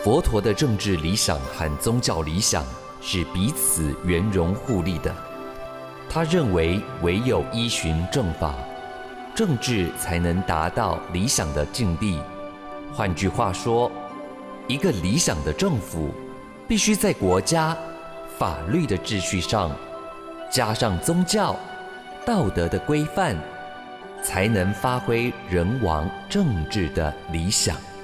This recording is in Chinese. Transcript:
佛陀的政治理想和宗教理想是彼此圆融互利的。他认为，唯有依循正法，政治才能达到理想的境地。换句话说，一个理想的政府必须在国家法律的秩序上加上宗教道德的规范，才能发挥人王政治的理想。